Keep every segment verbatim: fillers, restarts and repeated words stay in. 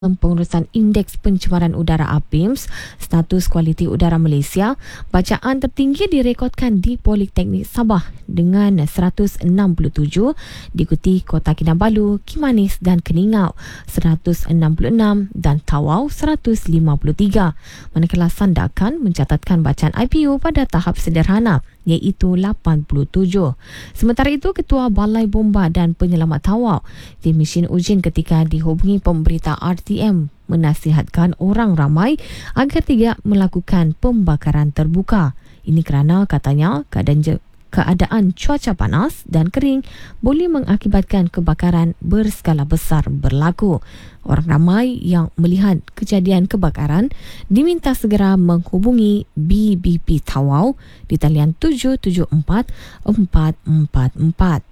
Pengurusan Indeks Pencemaran Udara A P I M S, status kualiti udara Malaysia, bacaan tertinggi direkodkan di Politeknik Sabah dengan seratus enam puluh tujuh, diikuti Kota Kinabalu, Kimanis dan Keningau seratus enam puluh enam dan Tawau seratus lima puluh tiga. Manakala Sandakan mencatatkan bacaan I P U pada tahap sederhana iaitu lapan puluh tujuh. Sementara itu, Ketua Balai Bomba dan Penyelamat Tawau, Tim Mesin Ujin ketika dihubungi pemberita R T M menasihatkan orang ramai agar tidak melakukan pembakaran terbuka. Ini kerana katanya keadaan je- keadaan cuaca panas dan kering boleh mengakibatkan kebakaran berskala besar berlaku. Orang ramai yang melihat kejadian kebakaran diminta segera menghubungi B B P Tawau di talian tujuh tujuh empat empat empat empat.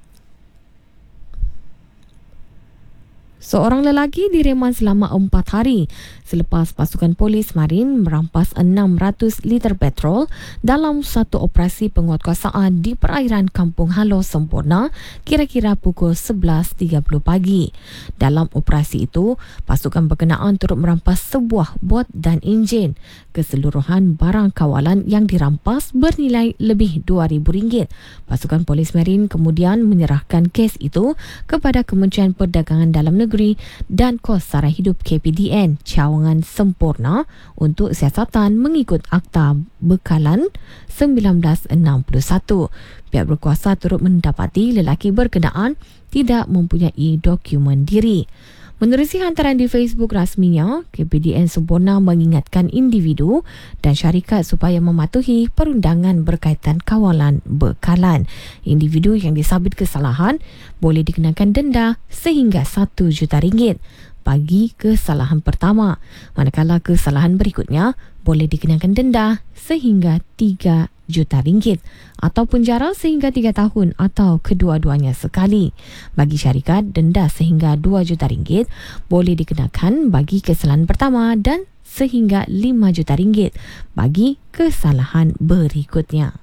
Seorang lelaki direman selama empat hari selepas pasukan polis marin merampas enam ratus liter petrol dalam satu operasi penguatkuasaan di perairan Kampung Halo Semporna kira-kira pukul sebelas tiga puluh pagi. Dalam operasi itu, pasukan berkenaan turut merampas sebuah bot dan enjin. Keseluruhan barang kawalan yang dirampas bernilai lebih dua ribu ringgit. Pasukan polis marin kemudian menyerahkan kes itu kepada Kementerian Perdagangan Dalam Negeri dan Kos Sara Hidup K P D N Cawangan Semporna untuk siasatan mengikut Akta Bekalan seribu sembilan ratus enam puluh satu. Pihak berkuasa turut mendapati lelaki berkenaan tidak mempunyai dokumen diri. Menerusi hantaran di Facebook rasminya, K P D N Semporna mengingatkan individu dan syarikat supaya mematuhi perundangan berkaitan kawalan bekalan. Individu yang disabit kesalahan boleh dikenakan denda sehingga satu juta ringgit bagi kesalahan pertama, manakala kesalahan berikutnya boleh dikenakan denda sehingga tiga juta ringgit atau penjara sehingga tiga tahun atau kedua-duanya sekali. Bagi syarikat, denda sehingga dua juta ringgit boleh dikenakan bagi kesalahan pertama dan sehingga lima juta ringgit bagi kesalahan berikutnya.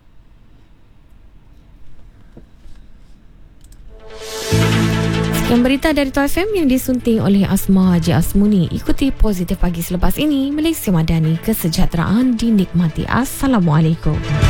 Sekian berita dari Toh F M yang disunting oleh Asma Haji Asmuni. Ikuti Positif Pagi selepas ini. Malaysia Madani, kesejahteraan dinikmati. Assalamualaikum.